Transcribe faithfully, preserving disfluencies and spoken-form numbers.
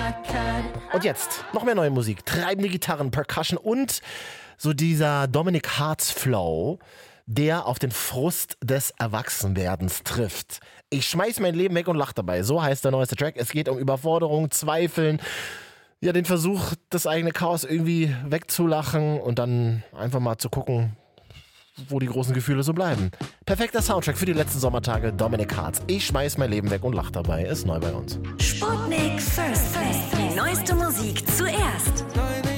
Und jetzt noch mehr neue Musik, treibende Gitarren, Percussion und so dieser Dominic Hartz Flow, der auf den Frust des Erwachsenwerdens trifft. Ich schmeiß mein Leben weg und lach dabei. So heißt der neueste Track. Es geht um Überforderung, Zweifeln, ja, den Versuch, das eigene Chaos irgendwie wegzulachen und dann einfach mal zu gucken, wo die großen Gefühle so bleiben. Perfekter Soundtrack für die letzten Sommertage, Dominic Hartz. Ich schmeiß mein Leben weg und lach dabei. Ist neu bei uns. Sputnik First Play. Die neueste Musik zuerst.